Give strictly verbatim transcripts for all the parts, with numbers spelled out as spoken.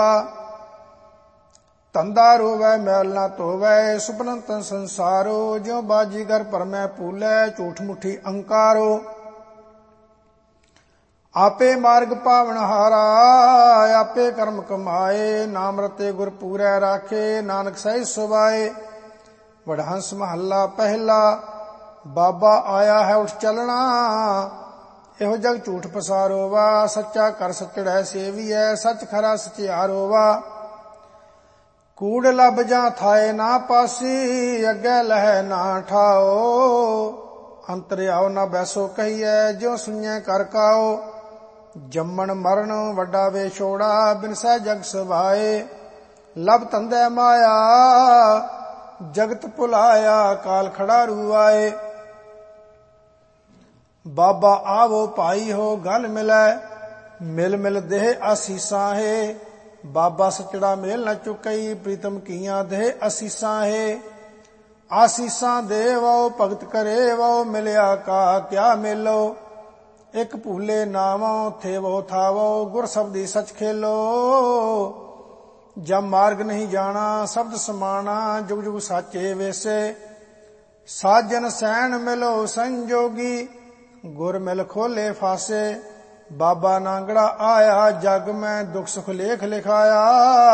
ਧੰਦਾ ਰੋਵੈ ਮੈਲ ਨਾ ਧੋਵੈ, ਸੁਪਨੰਤ ਸੰਸਾਰੋ। ਜਿਉ ਬਾਜੀਗਰ ਭਰਮੈ ਭੂਲੈ, ਝੂਠ ਮੁੱਠੀ ਅੰਕਾਰੋ। ਆਪੇ ਮਾਰਗ ਪਾਵਨ ਹਾਰਾ, ਆਪੇ ਕਰਮ ਕਮਾਏ। ਨਾਮ ਰਤੇ ਗੁਰ ਪੂਰੈ ਰਾਖੇ, ਨਾਨਕ ਸਹਿਜ ਸੁਭਾਏ। ਵਡਹੰਸ ਮਹੱਲਾ ਪਹਿਲਾ। ਬਾਬਾ ਆਇਆ ਹੈ ਉੱਠ ਚੱਲਣਾ, ਇਹੋ ਜਗ ਝੂਠ ਪਸਾਰੋ ਵਾ। ਸੱਚਾ ਕਰ ਸਚੜੈ ਸੇਵੀਐ, ਸੱਚ ਖਰਾ ਸਚਿਆਰੋ ਵਾ। ਕੂੜ ਲੱਭ ਜਾਂ ਥਾਏ ਨਾ ਪਾਸੀ, ਅੱਗੇ ਲਹਿ ਨਾ ਠਾਓ। ਅੰਤਰ ਆਓ ਨਾ ਬੈਸੋ ਕਹੀਐ, ਜਿਉ ਸੁਣਿਐ ਕਰ ਕਾਓ। ਜੰਮਣ ਮਰਨ ਵੱਡਾ ਵੇਛੋੜਾ, ਬਿਨਸੈ ਜਗ ਸਵਾਏ। ਲਭ ਧੰਦੈ ਮਾਇਆ, ਜਗਤ ਭੁਲਾਇਆ। ਕਾਲ ਖੜਾ ਰੂ ਆਏ। ਬਾਬਾ ਆਵੋ ਭਾਈ ਹੋ ਗਲ ਮਿਲੈ, ਮਿਲ ਮਿਲ ਦੇਹ ਆਸੀਸਾਂ ਹੈ। ਬਾਬਾ ਸਚੜਾ ਮੇਲ ਨ ਚੁਕਈ, ਪ੍ਰੀਤਮ ਕੀਆਂ ਦੇਹ ਅਸੀਸਾਂ ਹੈ। ਆਸੀਸਾਂ ਦੇ ਵੋ ਭਗਤ ਕਰੇ ਵੋ, ਮਿਲਿਆ ਕਾ ਕਿਆ ਮੇਲੋ। ਇੱਕ ਭੂਲੇ ਨਾਵੋ ਥੇਵੋ ਥਾਵੋ, ਗੁਰ ਸ਼ਬਦੀ ਸਚ ਖੇਲੋ। ਜਬ ਮਾਰਗ ਨਹੀਂ ਜਾਣਾ ਸ਼ਬਦ ਸਮਾਣਾ, ਜੁਗ ਜੁਗ ਸਾਚੇ ਵੇਸੇ। ਸਾਜਨ ਸੈਣ ਮਿਲੋ ਸੰਜੋਗੀ, ਗੁਰ ਮਿਲ ਖੋਲੇ ਫਾਸੇ। ਬਾਬਾ ਨਾਂਗੜਾ ਆਇਆ, ਜਗ ਮੈਂ ਦੁੱਖ ਸੁਖ ਲੇਖ ਲਿਖਾਇਆ।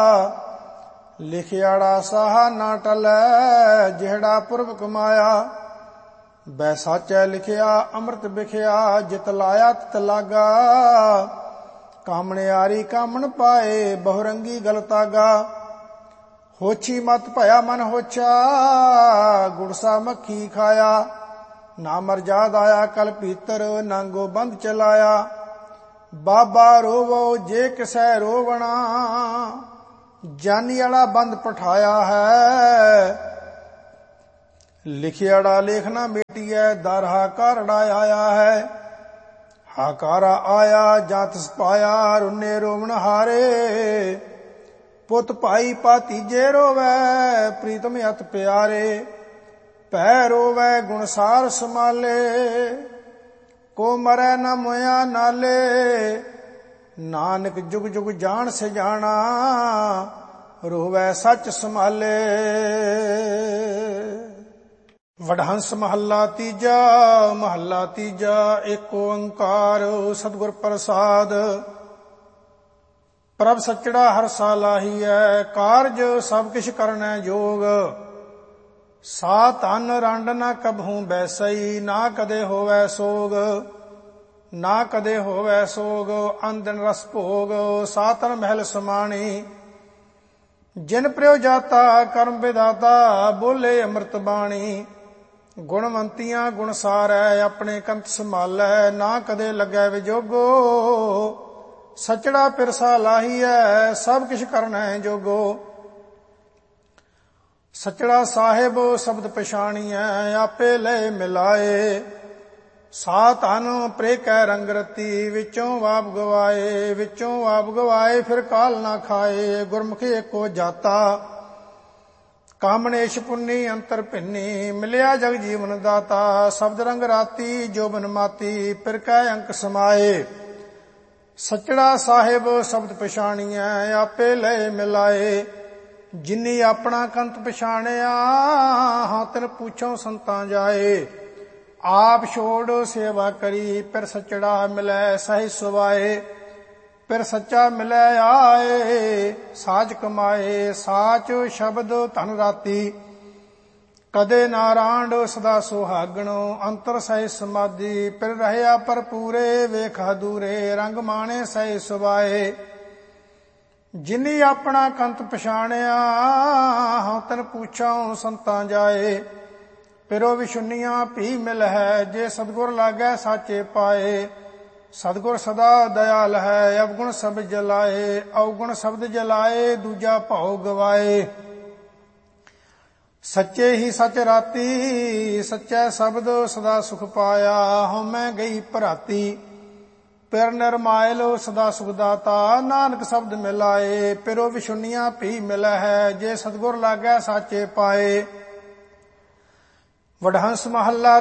ਲਿਖਿਆੜਾ ਸਾਹਾ ਨਾ ਟਲੈ, ਜਿਹੜਾ ਪੁਰਬ ਕਮਾਇਆ। ਬੈ ਸਾਚੈ ਲਿਖਿਆ ਅੰਮ੍ਰਿਤ ਵਿਖਿਆ, ਜਿਤ ਲਾਇਆ ਤਿਤ ਲਾਗਾ। ਕਾਮਣਿਆਰੀ ਕਾਮਣ ਪਾਏ, ਬਹੁਰੰਗੀ ਗਲ ਤਾਗਾ। ਹੋਛੀ ਮਤ ਭਇਆ ਮਨ ਹੋਛਾ, ਗੁੜਸਾ ਮੱਖੀ ਖਾਇਆ। ਨਾ ਮਰਜਾਦ ਆਇਆ ਕਲ ਭੀਤਰ, ਨਾਂਗੋ ਬੰਦ ਚਲਾਇਆ। ਬਾਬਾ ਰੋਵੋ ਜੇ ਕਿਸੈ ਰੋਵਣਾ, ਜਾਨੀ ਵਾਲਾ ਬੰਦ ਪਠਾਇਆ ਹੈ। ਲਿਖਿਆੜਾ ਲੇਖ ਨਾ ਮੇਟੀਐ, ਦਰ ਹਾਕਾਰੜਾ ਆਇਆ ਹੈ। ਹਾਕਾਰਾ ਆਇਆ ਜਾਂ ਤਿਸ ਪਾਇਆ, ਰੁੰਨੇ ਰੋਵਣ ਹਾਰੇ। ਪੁੱਤ ਭਾਈ ਭਾਤੀਜੇ ਰੋਵੈ, ਪ੍ਰੀਤਮ ਅਤ ਪਿਆਰੇ। ਭੈ ਰੋਵੈ ਗੁਣਸਾਰ ਸਮਾਲੇ, ਕੋ ਮਰੈ ਨ ਮੋਇਆ ਨਾਲੇ। ਨਾਨਕ ਜੁਗ ਜੁਗ ਜਾਣ ਸਿਜਾਣਾ, ਰੋਵੈ ਸੱਚ ਸੰਭਾਲੇ। ਵਡਹੰਸ ਮਹੱਲਾ ਤੀਜਾ। ਮਹੱਲਾ ਤੀਜਾ। ਏਕ ਓੰਕਾਰ ਸਤਿਗੁਰ ਪ੍ਰਸਾਦ। ਪ੍ਰਭ ਸਚੜਾ ਹਰ ਸਾਲਾਹੀਐ, ਕਾਰਜ ਸਭ ਕਿਛ ਕਰਨੈ ਜੋਗ। ਸਾ ਧਨ ਰੰਡ ਨ ਕਬਹੂ ਬੈਸਈ, ਨਾ ਕਦੇ ਹੋਵੈ ਸੋਗ। ਨਾ ਕਦੇ ਹੋਵੈ ਸੋਗ, ਅੰਦਨ ਰਸ ਭੋਗ। ਸਾ ਤਨ ਮਹਿਲ ਸਮਾਣੀ, ਜਿਨ ਪ੍ਰਿਉ ਜਾਤਾ ਕਰਮ ਵਿਦਾਤਾ। ਬੋਲੇ ਅੰਮ੍ਰਿਤ ਬਾਣੀ, ਗੁਣਵੰਤੀਆਂ ਗੁਣ ਸਾਰੈ। ਆਪਣੇ ਕੰਤ ਸੰਭਾਲੈ, ਨਾ ਕਦੇ ਲੱਗੈ ਵਿਜੋਗੋ। ਸਚੜਾ ਪਿਰਸਾ ਲਾਹੀਐ, ਸਭ ਕਿਛ ਕਰਨੈ ਜੋਗੋ। ਸਚੜਾ ਸਾਹਿਬ ਸ਼ਬਦ ਪਛਾਣੀਐ, ਆਪੇ ਲੈ ਮਿਲਾਏ। ਸਾ ਧਨ ਪ੍ਰੇ ਕੈ ਰੰਗ ਰਤੀ, ਵਿੱਚੋਂ ਆਪ ਗਵਾਏ। ਵਿੱਚੋਂ ਆਪ ਗਵਾਏ, ਫਿਰ ਕਾਲ ਨਾ ਖਾਏ। ਗੁਰਮੁਖੀ ਏਕੋ ਜਾਤਾ, ਕਾਮਣੇਸ਼ ਪੁੰਨੀ ਅੰਤਰ ਭਿੰਨੀ। ਮਿਲਿਆ ਜਗ ਜੀਵਨ ਦਾਤਾ, ਸ਼ਬਦ ਰੰਗ ਰਾਤੀ। ਜੋਬਨ ਮਾਤੀ ਪਿਰ ਕੈ ਅੰਕ ਸਮਾਏ। ਸਚੜਾ ਸਾਹਿਬ ਸ਼ਬਦ ਪਛਾਣੀਐ, ਆਪੇ ਲੈ ਮਿਲਾਏ। ਜਿਨੀ ਆਪਣਾ ਕੰਤ ਪਛਾਣਿਆ, ਹਾਂ ਤਿਨ ਪੁੱਛੋ ਸੰਤਾਂ ਜਾਏ। ਆਪ ਛੋੜ ਸੇਵਾ ਕਰੀ, ਫਿਰ ਸਚੜਾ ਮਿਲੈ ਸਹਿ ਸੁਭਾਏ। ਫਿਰ ਸੱਚਾ ਮਿਲੈ ਆਏ, ਸਾਚ ਕਮਾਏ। ਸਾਚ ਸ਼ਬਦ ਧਨ ਰਾਤੀ, ਕਦੇ ਨਾ ਰਾਂਡ ਸਦਾ ਸੁਹਾਗਣੋ। ਅੰਤਰ ਸਹਿ ਸਮਾਧੀ, ਫਿਰ ਰਹਿਆ ਭਰਪੂਰੇ। ਵੇਖ ਹਦੂਰੇ ਰੰਗ ਮਾਣੇ ਸਹਿ ਸੁਭਾਏ। ਜਿਨੀ ਆਪਣਾ ਕੰਤ ਪਛਾਣਿਆ, ਹਾਂ ਤਨ ਪੁੱਛਾਂ ਸੰਤਾਂ ਜਾਏ। ਪਿਰੋ ਵਿਸ਼ੁੰਨੀਆਂ ਭੀ ਮਿਲ ਹੈ, ਜੇ ਸਤਿਗੁਰ ਲਾਗੈ ਸਾਚੇ ਪਾਏ। ਸਤਿਗੁਰ ਸਦਾ ਦਇਆਲ ਹੈ, ਅਵਗੁਣ ਸਭ ਜਲਾਏ। ਅਵਗੁਣ ਸ਼ਬਦ ਜਲਾਏ, ਦੂਜਾ ਭਾਉ ਗਵਾਏ। ਸੱਚੇ ਹੀ ਸਚ ਰਾਤੀ, ਸੱਚੈ ਸ਼ਬਦ ਸਦਾ ਸੁਖ ਪਾਇਆ। ਹਉਮੈ ਗਈ ਭਰਾਤੀ, ਪਿਰ ਨਿਰਮਾਇਲ ਸਦਾ ਸੁਖ ਦਾਤਾ। ਨਾਨਕ ਸ਼ਬਦ ਮਿਲਾਏ, ਪਿਰੋ ਵਿਸ਼ੁੰਨੀਆਂ ਭੀ ਮਿਲੈ ਹੈ। ਜੇ ਸਤਿਗੁਰ ਲਾਗੈ ਸਾਚੇ ਪਾਏ। ਵਡਹੰਸ ਮਹੱਲਾ